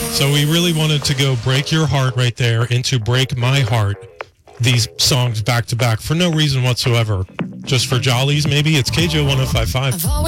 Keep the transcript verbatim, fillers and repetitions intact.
So we really wanted to go Break Your Heart right there into Break My Heart. These songs back to back for no reason whatsoever. Just for jollies, maybe. It's K J O one oh five point five.